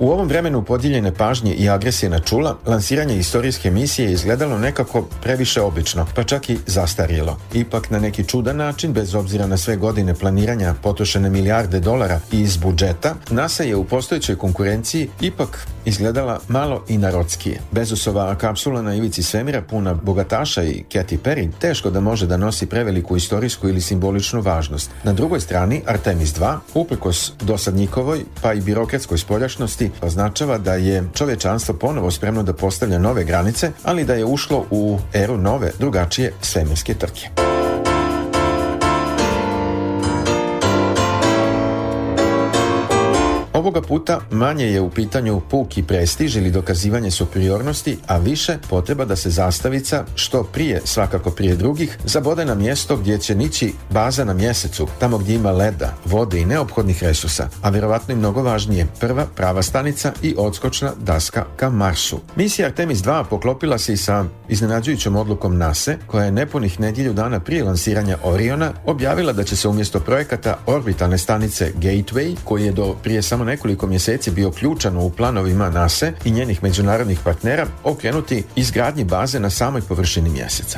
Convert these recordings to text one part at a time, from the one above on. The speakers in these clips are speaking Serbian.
U ovom vremenu podijeljene pažnje i agresije na čula, lansiranje istorijske misije je izgledalo nekako previše obično, pa čak i zastarjelo. Ipak na neki čudan način, bez obzira na sve godine planiranja potrošene milijarde dolara iz budžeta, NASA je u postojećoj konkurenciji ipak izgledala malo i narodskije. Bezosova kapsula na ivici svemira puna bogataša i Katy Perry teško da može da nosi preveliku istorijsku ili simboličnu važnost. Na drugoj strani, Artemis 2, uprkos dosadnjikovoj pa i birokratskoj spoljašnosti, označava da je čovječanstvo ponovo spremno da postavlja nove granice, ali da je ušlo u eru nove, drugačije svemirske trke. Ovoga puta manje je u pitanju puki prestiž ili dokazivanje superiornosti, a više potreba da se zastavica što prije, svakako prije drugih, zabode na mjesto gdje će nići baza na mjesecu, tamo gdje ima leda, vode i neophodnih resursa, a vjerovatno i mnogo važnije, prva prava stanica i odskočna daska ka Marsu. Misija Artemis 2 poklopila se i sa iznenađujućom odlukom NASA, koja je nepunih nedjelju dana prije lansiranja Oriona objavila da će se umjesto projekata orbitalne stanice Gateway, koji je do prije samo nekoliko mjeseci bio ključan u planovima NASA i njenih međunarodnih partnera, okrenuti izgradnji baze na samoj površini mjeseca.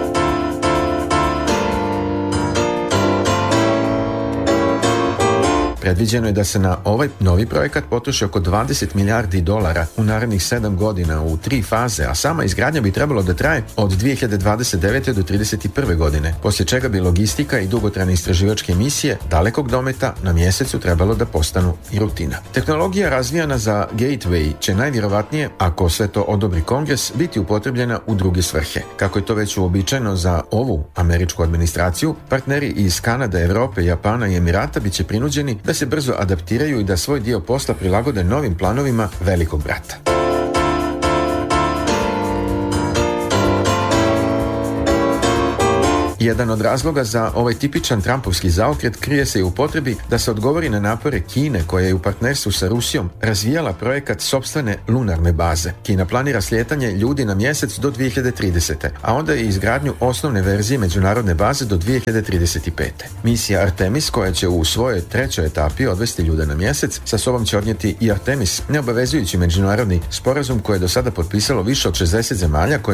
Predviđeno je da se na ovaj novi projekat potroši oko 20 milijardi dolara u narednih 7 godina u 3 faze, a sama izgradnja bi trebalo da traje od 2029. do 31. godine, poslije čega bi logistika i dugotrajne istraživačke misije dalekog dometa na mjesecu trebalo da postanu i rutina. Tehnologija razvijana za Gateway će najvjerovatnije, ako sve to odobri Kongres, biti upotrebljena u druge svrhe. Kako je to već uobičajeno za ovu američku administraciju, partneri iz Kanade, Europe, Japana i Emirata bit će prinuđeni da se brzo adaptiraju i da svoj dio posla prilagode novim planovima velikog brata. Jedan od razloga za ovaj tipičan Trumpovski zaokret krije se i u potrebi da se odgovori na napore Kine, koja je u partnerstvu sa Rusijom razvijala projekat sopstvene lunarne baze. Kina planira slijetanje ljudi na mjesec do 2030. a onda i izgradnju osnovne verzije međunarodne baze do 2035. Misija Artemis, koja će u svojoj trećoj etapi odvesti ljude na mjesec, sa sobom će odnijeti i Artemis, neobavezujući međunarodni sporazum koji je do sada potpisalo više od 60 zemalja,